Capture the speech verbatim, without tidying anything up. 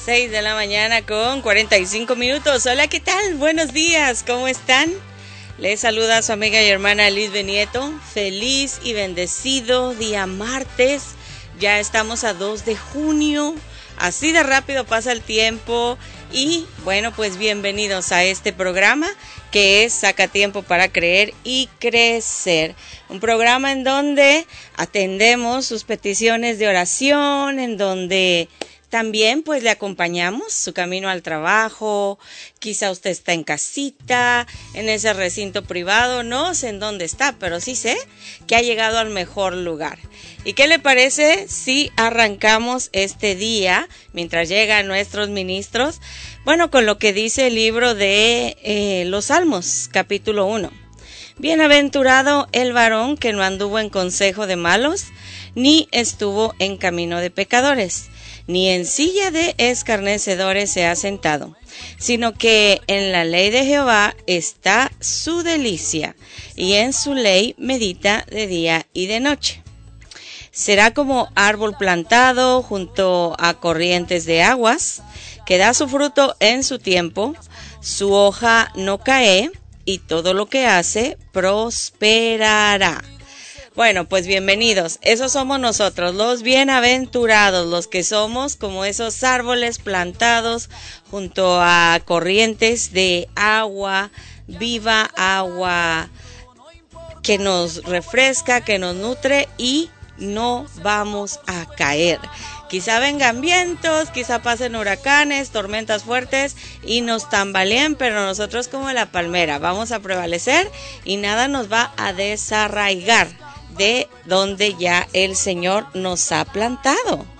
seis de la mañana con cuarenta y cinco minutos. Hola, ¿qué tal? Buenos días, ¿cómo están? Les saluda su amiga y hermana Liz Benieto. Feliz y bendecido día martes. Ya estamos a dos de junio. Así de rápido pasa el tiempo. Y bueno, pues bienvenidos a este programa que es Saca Tiempo para Creer y Crecer. Un programa en donde atendemos sus peticiones de oración, en donde también pues le acompañamos su camino al trabajo. Quizá usted está en casita, en ese recinto privado, no sé en dónde está, pero sí sé que ha llegado al mejor lugar. ¿Y qué le parece si arrancamos este día, mientras llegan nuestros ministros? Bueno, con lo que dice el libro de eh, los Salmos, capítulo uno. Bienaventurado el varón que no anduvo en consejo de malos, ni estuvo en camino de pecadores, ni en silla de escarnecedores se ha sentado, sino que en la ley de Jehová está su delicia, y en su ley medita de día y de noche. Será como árbol plantado junto a corrientes de aguas, que da su fruto en su tiempo, su hoja no cae, y todo lo que hace prosperará. Bueno, pues bienvenidos. Esos somos nosotros, los bienaventurados, los que somos como esos árboles plantados junto a corrientes de agua, viva agua que nos refresca, que nos nutre y no vamos a caer. Quizá vengan vientos, quizá pasen huracanes, tormentas fuertes y nos tambaleen, pero nosotros como la palmera vamos a prevalecer y nada nos va a desarraigar de donde ya el Señor nos ha plantado.